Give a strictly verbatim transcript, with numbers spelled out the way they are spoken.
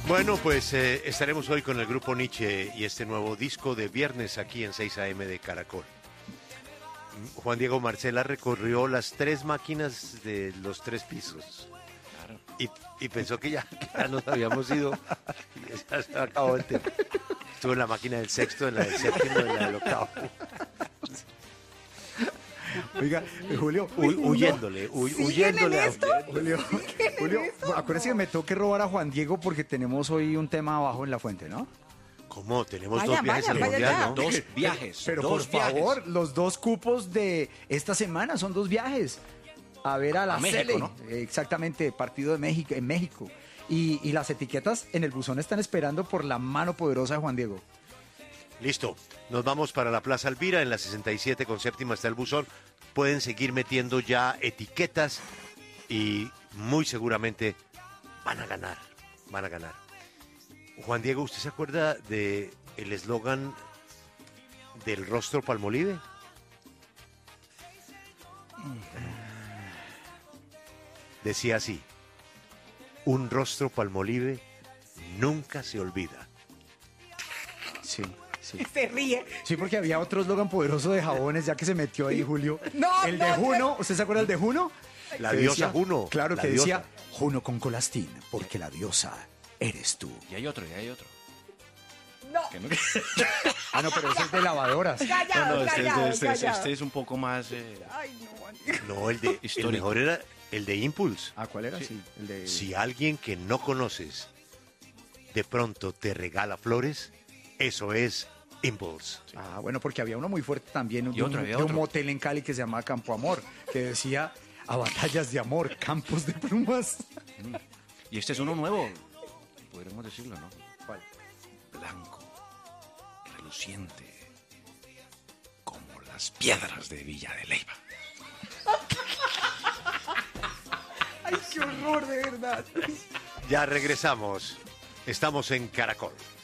Bueno, pues eh, estaremos hoy con el grupo Nietzsche y este nuevo disco de viernes aquí en seis a eme de Caracol. Juan Diego Marcela recorrió las tres máquinas de los tres pisos. Claro. Y, y pensó que ya, que ya nos habíamos ido. Y ya se acabó el tema. Estuvo en la máquina del sexto, en la del séptimo, en la del octavo. Oiga, eh, Julio, Huy- huyéndole, huy- ¿Siguen huyéndole. en a- esto? Julio, Julio, acuérdense que me tengo que robar a Juan Diego porque tenemos hoy un tema abajo en la fuente, ¿no? ¿Cómo? Tenemos Vaya, dos viajes vaya, al vaya mundial, ya. ¿no? Dos viajes. Pero dos por viajes. favor, los dos cupos de esta semana son dos viajes. A ver a la A México, Sele. ¿no? Exactamente, partido de México, en México. Y, y las etiquetas en el buzón están esperando por la mano poderosa de Juan Diego. Listo, nos vamos para la Plaza Alvira, en la sesenta y siete con séptima está el buzón. Pueden seguir metiendo ya etiquetas y muy seguramente van a ganar, van a ganar. Juan Diego, ¿usted se acuerda de el eslogan del rostro Palmolive? Decía así: un rostro Palmolive nunca se olvida. Sí, sí. Se ríe. Sí, porque había otro eslogan poderoso de jabones, ya que se metió ahí Julio. No, el de no, Juno, ¿usted se acuerda del de Juno? La Que diosa decía- Juno. Claro, la que diosa. decía Juno con colastín, porque la diosa eres tú. Y hay otro, y hay otro. No, Que no- Ah, no, pero ese es de lavadoras. callado, No, no, este, callado, este- este- callado. este es un poco más... eh, Ay, no, Juan Diego. No, el de el Histórico. mejor era el de Impulse. Ah, ¿cuál era? Sí, el de... Si alguien que no conoces de pronto te regala flores, eso es Impulse. Ah, bueno, porque había uno muy fuerte también Y de, otro, un, había de un otro. motel en Cali que se llamaba Campo Amor, que decía a batallas de amor, campos de plumas. Y este es uno nuevo, podríamos decirlo, ¿no? ¿Cuál? Blanco, reluciente, como las piedras de Villa de Leyva. Ay, qué horror, de verdad. Ya regresamos. Estamos en Caracol.